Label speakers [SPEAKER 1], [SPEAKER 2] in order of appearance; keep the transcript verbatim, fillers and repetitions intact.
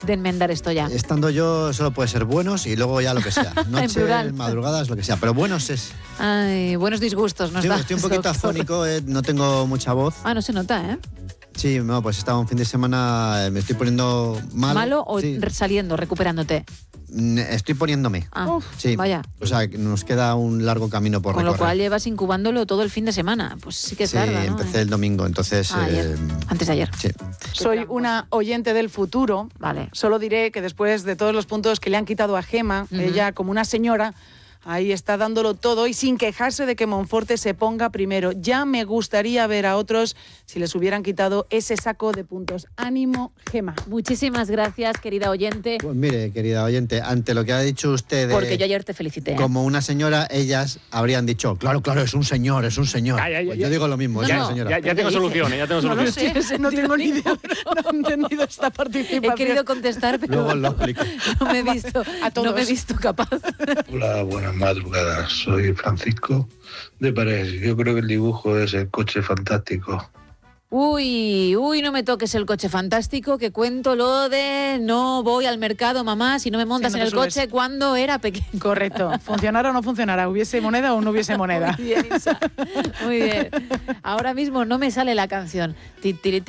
[SPEAKER 1] de enmendar esto ya.
[SPEAKER 2] Estando yo solo puede ser buenos y luego ya lo que sea. Noches,
[SPEAKER 1] plural.
[SPEAKER 2] madrugadas, lo que sea. Pero buenos es.
[SPEAKER 1] Ay, buenos disgustos nos
[SPEAKER 2] Estoy,
[SPEAKER 1] da.
[SPEAKER 2] estoy un poquito
[SPEAKER 1] doctor.
[SPEAKER 2] afónico, eh, no tengo mucha voz.
[SPEAKER 1] Ah, no se nota, ¿eh?
[SPEAKER 2] Sí, no, pues estaba un fin de semana, eh, me estoy poniendo malo.
[SPEAKER 1] ¿Malo o
[SPEAKER 2] Sí.
[SPEAKER 1] saliendo, recuperándote?
[SPEAKER 2] Mm, Estoy poniéndome.
[SPEAKER 1] Ah,
[SPEAKER 2] Sí.
[SPEAKER 1] vaya.
[SPEAKER 2] O sea, que nos queda un largo camino por
[SPEAKER 1] Con
[SPEAKER 2] recorrer.
[SPEAKER 1] lo cual llevas incubándolo todo el fin de semana. Pues sí que
[SPEAKER 2] Sí,
[SPEAKER 1] tarda, ¿no?
[SPEAKER 2] empecé el domingo, entonces...
[SPEAKER 1] Ah, ayer.
[SPEAKER 2] eh,
[SPEAKER 1] Antes de ayer.
[SPEAKER 2] Sí.
[SPEAKER 3] Soy una oyente del futuro.
[SPEAKER 1] Vale.
[SPEAKER 3] Solo diré que después de todos los puntos que le han quitado a Gema,
[SPEAKER 1] Ujú.
[SPEAKER 3] ella como una señora, ahí está dándolo todo y sin quejarse de que Monforte se ponga primero. Ya me gustaría ver a otros si les hubieran quitado ese saco de puntos. Ánimo, Gema.
[SPEAKER 1] Muchísimas gracias, querida oyente,
[SPEAKER 2] Pues mire, querida oyente, ante lo que ha dicho usted de-
[SPEAKER 1] porque yo ayer te felicité. ¿eh?
[SPEAKER 2] como una señora, ellas habrían dicho, claro, claro, es un señor, es un señor.
[SPEAKER 4] Ya, ya, ya,
[SPEAKER 2] Pues
[SPEAKER 4] ya.
[SPEAKER 2] yo digo lo mismo,
[SPEAKER 1] No,
[SPEAKER 2] es
[SPEAKER 1] no.
[SPEAKER 2] una señora.
[SPEAKER 4] Ya, ya tengo
[SPEAKER 1] ¿Qué dice?
[SPEAKER 4] soluciones, ya tengo
[SPEAKER 3] No lo
[SPEAKER 4] soluciones.
[SPEAKER 3] sé, no tengo ni idea. No he entendido esta
[SPEAKER 1] He
[SPEAKER 3] participación.
[SPEAKER 1] querido contestar, pero
[SPEAKER 2] Luego lo explico.
[SPEAKER 1] no me he visto,
[SPEAKER 3] A todos.
[SPEAKER 1] no me he visto capaz.
[SPEAKER 5] Hola, buenas madrugadas. Soy Francisco de Parés. Yo creo que el dibujo es el coche fantástico.
[SPEAKER 1] Uy, uy, no me toques el coche fantástico, que cuento lo de no voy al mercado, mamá, si no me montas
[SPEAKER 3] Sí, no
[SPEAKER 1] en
[SPEAKER 3] te
[SPEAKER 1] el
[SPEAKER 3] subes.
[SPEAKER 1] coche cuando era pequeño.
[SPEAKER 3] Correcto. ¿Funcionara o no funcionara? ¿Hubiese moneda o no hubiese moneda?
[SPEAKER 1] Muy bien, Isa. Muy bien. Ahora mismo no me sale la canción. Ti, tiri, ti.